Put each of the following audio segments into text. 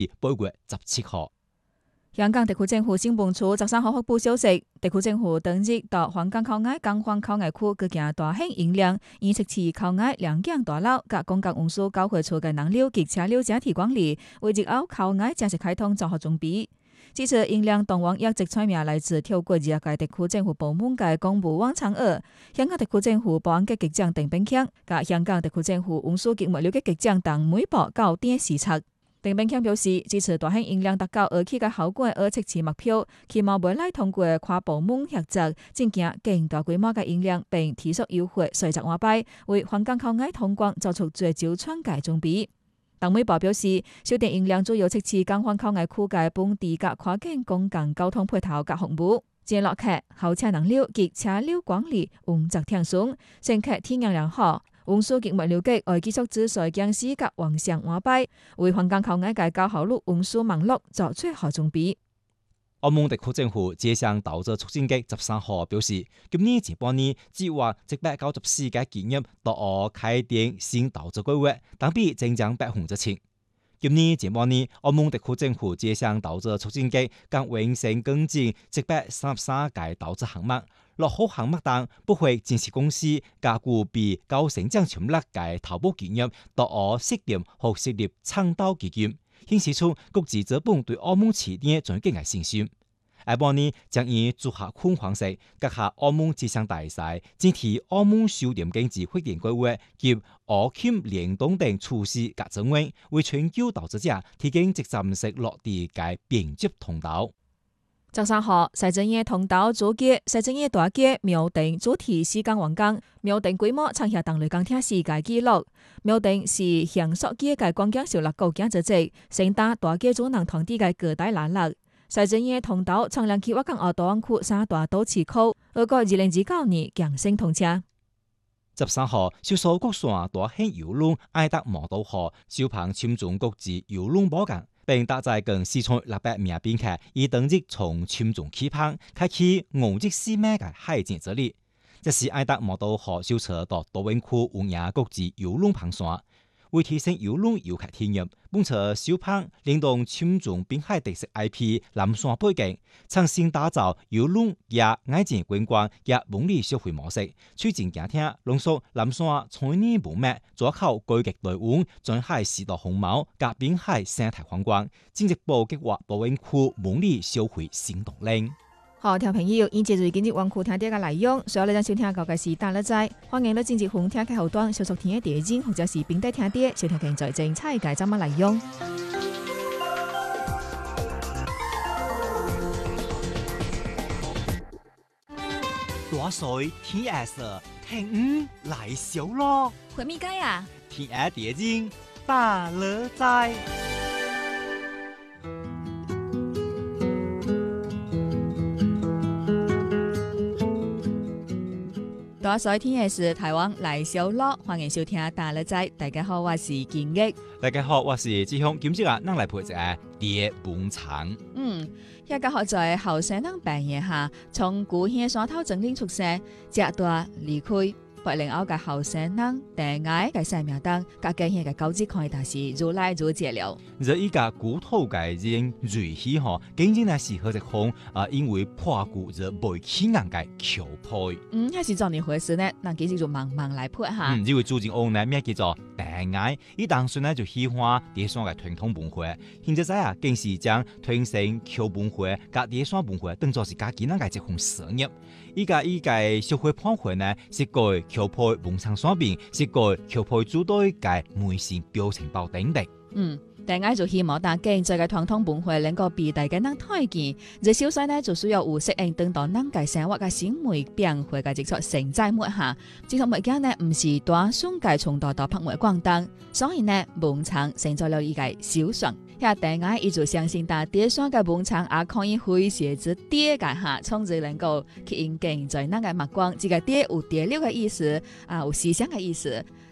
8月17號。 香港特區政府新聞處13號發布消息，特區政府當日到香港口岸江灣口岸區舉行大型演練，以測試口岸兩間大樓及公共運輸交匯處嘅人流及車流整體管理，為日後口岸正式開通做好準備。這次演練當晚一直採命來自超過20個特區政府部門嘅公務員參與，香港特區政府保安局局長鄧炳強及香港特區政府運輸及物流局局長鄧美寶到店視察。鄧炳強表示，這次大型演練達到而起嘅效果而測試目標，期望未來通過跨部門合作，進行更大規模嘅演練，並提速優化稅則安排，為香港口岸通關做出最周全嘅準備。鄧美寶表示，小店演練主要測試江灣口岸區嘅本地及跨境公共交通配套及服務，接落客、候車人流及車流管理穩紮聽順，乘客體驗良好。運輸及物流局會繼續指導講師及完善安排，為香港口岸嘅高效率運輸網絡做最好準備。 澳門特區政府街上投資促進局13號表示，今年前半年計劃194個企業到澳開展新投資規劃，同比增長7%。今年前半年，澳門特區政府街上投資促進局更完成跟進133個投資項目。落後項目當不會正式公司加固備高成長潛力嘅頭部企業到澳設立和設立倡導基金，顯示出國際資本對澳門市場前景嘅信心。下半年將以組合款方式結合澳門街上大賽、整體澳門小店經濟發展規劃及澳企聯動等措施及增援，為全球投資者提供直接式落地嘅便捷通道。 13號，西正夜通道主街、西正夜大街廟頂主題施工完工，廟頂規模創下當地鋼鐵世界紀錄。廟頂是向塑街嘅觀光遊樂構建之際，盛大大街主能堂地嘅各大欄落。西正夜通道從兩期挖港澳大灣區三大都市口，而個2029年強盛通車。 13號，少數國線大型郵輪愛達摩島號小鵬簽中國際郵輪寶港，並搭載近4,600名賓客，以當日從簽中起航，開啟54米嘅海景之旅。這是愛達摩島號小車到大灣區運營國際郵輪航線，為提升郵輪遊客體驗，本車小鵬聯動簽中濱海特色 IP 南山背景，重新打造郵輪嘅愛情觀光及文旅消費模式，推薦家庭濃縮南山創意文物，抓考高級內溫進海時代風貌及濱海生態觀光，進一步激活大灣區文旅消費新動力。 好，聽朋友，現接住今日灣區聽啲嘅內容，所以你想收聽嘅嘅是大樂仔，歡迎你進入紅聽嘅後端，小速聽嘅電影或者是並帶聽啲，收聽更在精彩嘅節目內容。 大水天色聽來小咯， 會咪解啊？ 天下電影大樂仔。 大水天嘅是台灣來小樂，歡迎收聽大樂仔。大家好，我是建益。 大家好，我是志雄。今朝啊，咱來陪一個蝶蹦場。 一家學在後生人扮演下，從古縣山頭整理出世，直到離開。八零後嘅後生人，定愛嘅生命當，甲今日嘅高級看大事如來如節了。 這一個古土嘅人瑞氣嗬，竟然係適合一項因為破舊而未起眼嘅橋配。 還是做呢回事呢？那其實就慢慢來配下。 因為朱正安呢名叫做定愛，伊當時呢就喜歡蝶山嘅傳統文化，現在啊更是將傳承橋文化、甲蝶山文化當作是家己那個一項事業。依個社會判會呢是改橋配文創產品，是改橋配主隊嘅微信表情包等等。 定愛就希望大家在嘅傳統文化能夠被大家能睇見，這小細呢就需要有適應等到能嘅生活嘅新媒變化嘅接觸承載末下，這套物件呢唔是短送嘅從大到拍賣廣燈，所以呢文創成咗了一個小船。遐定愛伊就相信大蝶山嘅文創也可以詼諧之蝶嘅下，從而能夠吸引更在那個目光，這個蝶有蝶流嘅意思有思想嘅意思。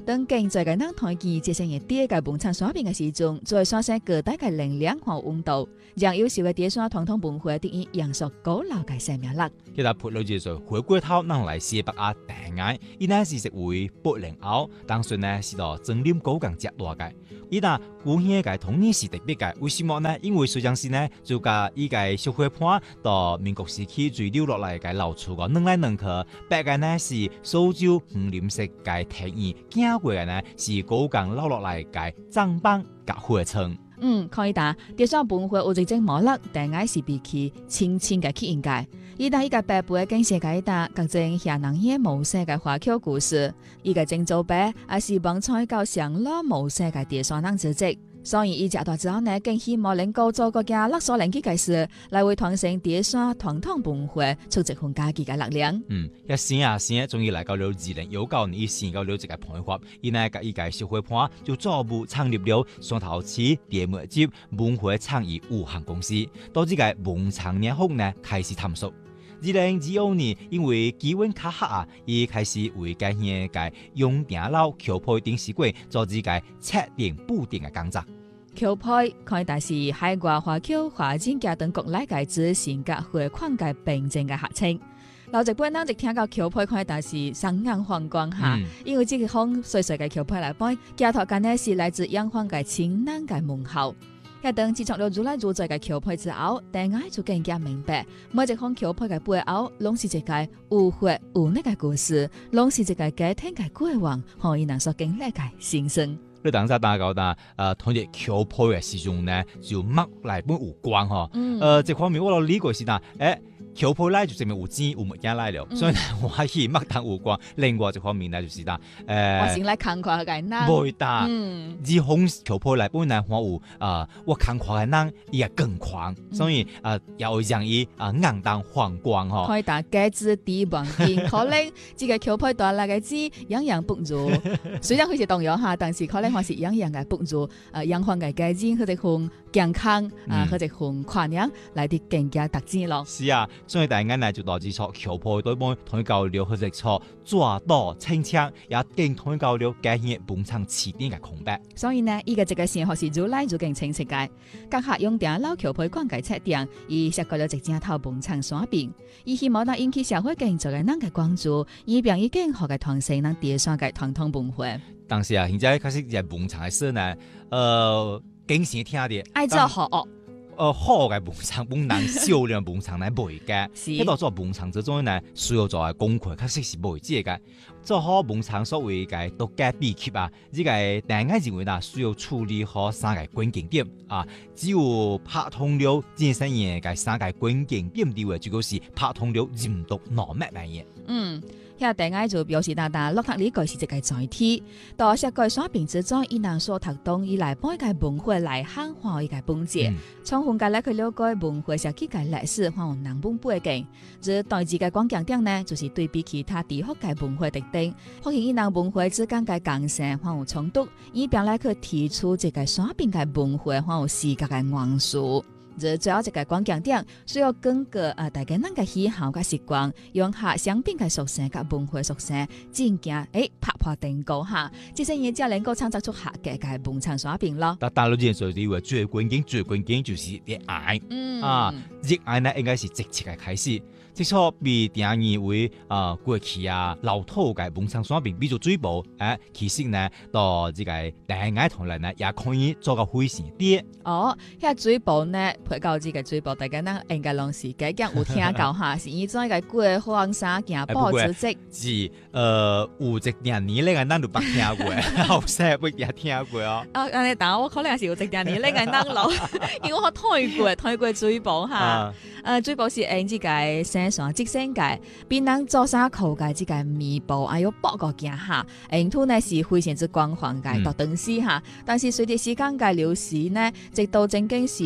當經濟嘅人台記這些嘢跌嘅本場所變嘅時鐘，再刷新各大嘅能量和溫度，讓優秀嘅跌刷統統崩潰，等於陽朔高樓嘅生命力。 其實潑佬就說回歸頭能嚟西北亞大嗌，依呢是食會80後，當時呢是到正念高崗接落嘅。依那古嘢嘅統一是特別嘅，為什麼呢？因為實際上呢就甲依個社會盤到民國時期最留落嚟嘅老厝個能來能去，白嘅呢是蘇州5色嘅田園，經過嘅呢是高崗留落嚟嘅棧板甲花村。 可以打跌刷崩潰有一種模式，但係是比起輕輕嘅去應該。依家依個白背更寫解答各種下能嘢模式嘅華僑故事，依個正做白也是幫採購上落模式嘅跌刷能組織。所以依隻大之後呢，更希望能夠做個嘅勒索能機嘅事，來為團成跌刷團統崩潰，促一份家己嘅力量。 一先終於嚟到了2019年先到了這個配合，而呢個依個社會盤就逐步成立了雙頭市電媒接文匯創意有限公司，到這個文創年後呢開始探索。2025年因為氣溫較黑已開始為該縣嘅永定樓橋配電視櫃做這個測電補電嘅工作。 橋配可以大是海外華僑華展家等國內嘅資訊及匯款嘅並正嘅合稱。老一輩人就聽到橋配可以大是雙眼放光下，因為這個風細細嘅橋配來背，家頭間呢是來自陽光嘅清冷嘅門口。一等自從了如來如在嘅橋配之後，大家就更加明白，每一項橋配嘅背後，攏是一個有血有肉嘅故事，攏是一個家庭嘅過往，可以能所經歷嘅心聲。 你等陣大家講同啲橋配嘅時鐘呢，就乜嚟本有關嗬。這方面我理解是橋配來就證明有錢有物件來了，所以呢我可以乜當有關。另外這方面呢就是我先來看看嘅人， 唔打，以紅橋配來本來我有我看看嘅人也更狂，所以要讓伊硬當黃光嗬。 可以打價值低黃金，可能這個橋配帶來嘅字樣樣不如，雖然佢是同樣下，但是可能還是樣樣嘅不如陽光嘅價值佢哋從健康佢哋從環境來啲更加特質咯。 是啊。所以大家呢就導致錯橋配對幫同教了佢哋錯抓到清槍，也更同教了改變本場起點嘅空白。 所以呢，依個這個生活是如來就更清晰嘅。各客用定老橋配關計測定，而涉過了直接頭本場所變，而希望能引起社會更多嘅人嘅關注，以便以更好嘅團成能跌刷嘅團統崩潰。 但是現在開始在本場嘅時呢，經常聽啲愛做好惡。 好嘅本場本能少量本場嚟賣嘅，喺度做本場之中呢，需要做嘅功課確實是賣啲嘅。做好本場所謂嘅獨家秘笈呢個大家認為呢需要處理好三個關鍵點只有拍通了健身員嘅三個關鍵點之外，就是拍通了任督二脈嘅嘢。 遐大家就表示落讀理解是一個載體，到設計所變之中，伊能所讀懂以來幫一個文化來漢化一個本質，從分界來去了解文化設計嘅歷史和人本背景。這代志嘅關鍵點呢，就是對比其他地方嘅文化特點，發現伊人文化之間嘅共性或有衝突，以便來去提出一個所變嘅文化或有視覺嘅元素。最後一個關鍵點，需要根據大家人嘅喜好嘅習慣，用下商品嘅屬性及文化屬性，真正拍破定稿下，這些嘢只能夠創造出客家嘅本場所變咯。 但大陸人所以話最關鍵就是熱愛，熱愛呢應該是直接嘅開始。即錯比定義為過去老土嘅本場所變，比如水寶其實呢到這個大家同人呢也可以做個回旋啲。 水寶呢？配到這個水寶，大家呢應該攏是幾間有聽到下，是以做一個過黃沙行報紙織。 是有一年咧，咱都捌聽過，後生不也聽過哦。 但我可能是有一年咧，咱老，因為我睇過水寶哈。水寶是按這個生sản即生嘅，變能做啥口嘅這個彌補，還有包個件哈。圖呢是非常之光滑嘅，到當時哈。但是隨着時間嘅流逝呢，直到正經是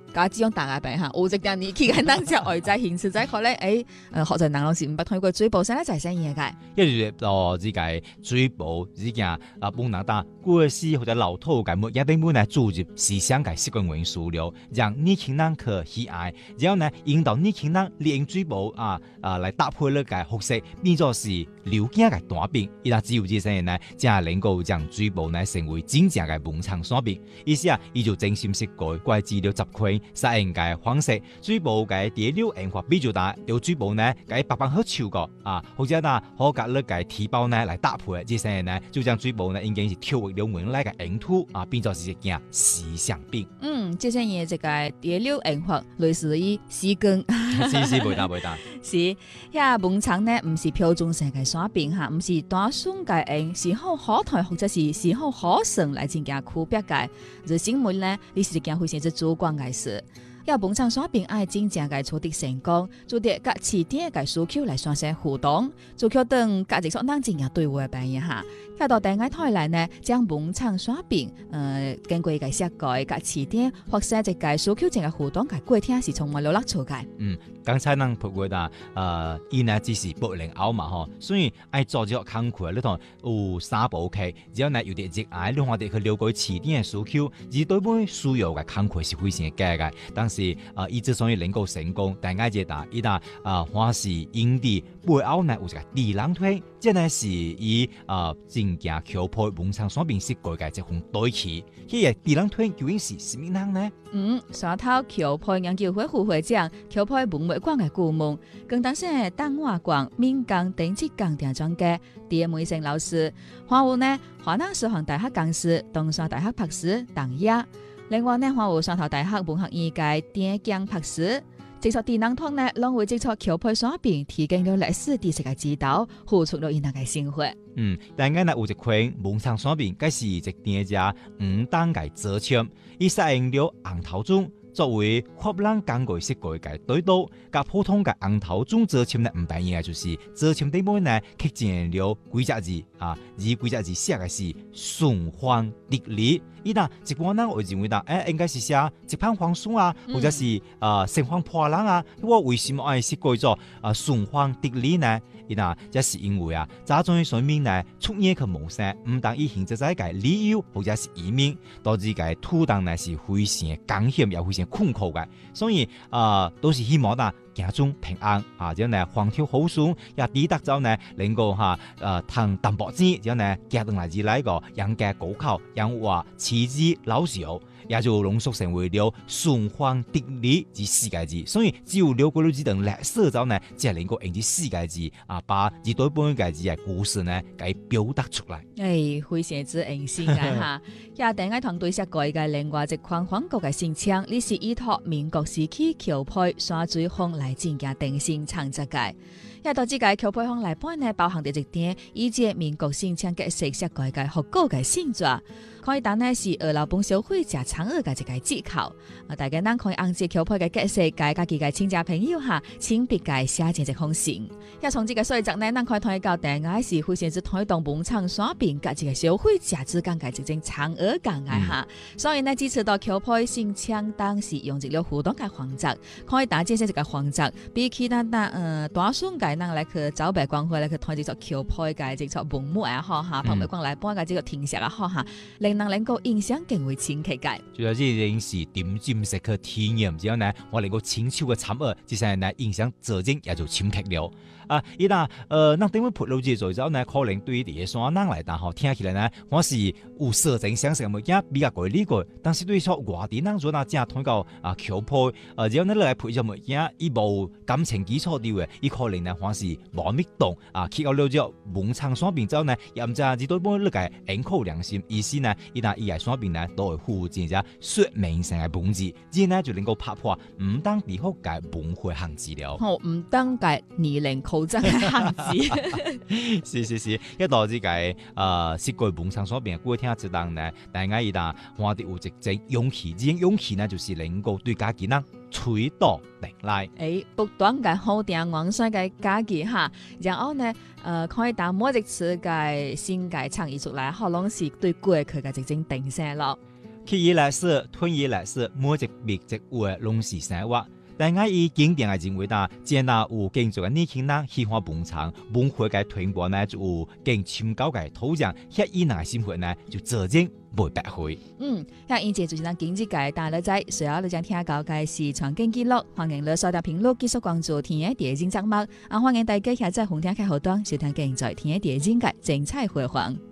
家只用大牙病嚇，有一點年紀嘅人只外在形式在可能學在人老是唔捌睇過水保，現在就係生嘢嘅。 一住到呢個水保呢件幫人打過世或者老土嘅物，一定會嚟注入思想嘅習慣元素了，讓年輕人去喜愛，然後呢引導年輕人利用水保來搭配呢個學識，變作是了解嘅單品。而家只有這些人呢，才能夠將水保呢成為真正嘅文創產品。意思伊就精心設計怪資料集群，實用嘅方式，水保嘅第六文化比較大，有水保呢嘅白板好超過或者呢可夾呢個提包呢來搭配，這些人呢就將水保呢已經是跳躍了原來嘅用途變作是一件時尚品。 這些嘢就係第六文化，類似於絲根。 是袂打。 是，文創呢唔是標準性嘅產品嚇，唔是單純嘅用，是好可睇或者是好可成來增加區別嘅。而新聞呢，你是一件非常之主觀嘅事。文創產品愛真正嘅取得成功，做啲甲市場嘅需求來產生互動，做確定價值所當真正對話嘅扮演嚇。到第二台來呢，將文創產品經過一個設計甲市場或者一個需求性嘅互動嘅過程是充滿了樂趣嘅。 剛才咱พู過啦，伊呢只是80後嘛吼，所以愛做咗工課，你同有三部曲，只要呢有啲熱愛，你話哋去了解市場嘅需求，而對本需要嘅工課是非常嘅嘅。但是伊之所以能夠成功，大家知道伊啦還是因啲背後呢有一個智囊團，即係是以真正橋配文創產品設計嘅一項對齊。呢個智囊團究竟是什麼人呢？ 山頭橋配研究會副會長、橋配文物館嘅顧問，更當上東華館民工電子鋼電專家葉梅成老師，還有呢華南師範大學講師、東山大學博士鄧野。另外呢，還有山頭大學文學院嘅電鏡博士，製作智囊團呢，攏為製作橋配產品提供了歷史知識嘅指導，付出了伊那嘅生活。 但係呢有一款文創產品，該是一店家5檔嘅折簽，伊使用了紅頭棕作為珐琅工具設計嘅對刀，甲普通嘅紅頭棕折簽呢唔變嘅，就是折簽底部呢刻進了幾隻字幾隻字寫嘅是順風得利。伊嗱一般人會認為應該是寫一片黃樹或者是盛放破浪我為什麼愛設計做順風得利呢？伊嗱這是因為早種上面呢出現嘅模式唔當以現實在嘅理由或者是移民，導致嘅土地呢是非常艱險又非常困苦嘅，所以都是希望家中平安然後呢風調好順，也抵達咗呢能夠談淡薄子，然後呢家庭來自來個養家高考，養活妻子老少，也就濃縮成為了順風得利之四個字。所以只有了解了這段歷史之後呢，才能夠用這四個字把這對本個字嘅故事呢給表達出來。 非常之榮幸嘅也第一團隊設計嘅另外一款韓國嘅新槍，呢是依託民國時期橋配山水風來進行定性創作嘅。也到這個橋配風來版呢，包含着一點以及民國新槍嘅設計嘅復古嘅性質，可以當呢是二老本小會加長二嘅一個技巧。大家可以按照橋配嘅格式，介家己嘅親戚朋友請別介寫成一封信。也從這個細則呢，可以睇到大家是非常之推動文創產品甲這個消費者之間嘅一種長而講嘅所以呢，支持到橋配新槍當時用一個互動嘅方式，可以打這些一個方式，比其他大眾嘅人來去找白光會來去睇這個橋配嘅這個文物拍賣館來搬嘅這個聽寫令人能夠印象更為深刻嘅。 主要係已經是點睛式嘅體驗，之後呢，我能夠親手嘅參與，接下來呢印象自然也就深刻了。伊那點樣配路子做之後呢，可能對於第一雙人來講聽起來呢，我是有色情相識嘅物件比較理解，但是對於外地人做正通到橋配，之後呢來配咗物件，伊無感情基礎啲嘅，伊可能呢還是無密動去到了咗文創產品之後呢，又唔知呢對本呢個應靠良心，意思呢，伊那伊嘅產品呢都會附薦隻說明性嘅文字，之後呢就能夠拍破唔當地方嘅文化限制了。 唔當嘅年齡真係限制， 是，一到呢個設計文創產品嘅過程之中呢，大家一旦看到有一種勇氣，呢種勇氣呢就是能夠對家己人推倒定來。 不斷嘅好定昂帥嘅家己然後呢，可以當每一次嘅新嘅創意出來，可能是對過去嘅一種定性咯。 刻意來說，吞意來說，每一筆即會攏是生活。但我以經典嘅認為啦，接納有建築嘅年輕人喜歡捧場，本會嘅推廣呢就有更深厚嘅土壤，刻意人嘅生活呢就自然袂白費。 像以前就是咱經濟界大了仔，隨後你將聽到嘅是傳經記錄，歡迎你收聽評論，繼續關注天嘅第一節節目，歡迎大家下載紅天開後端收聽更在天嘅第一節嘅精彩回放。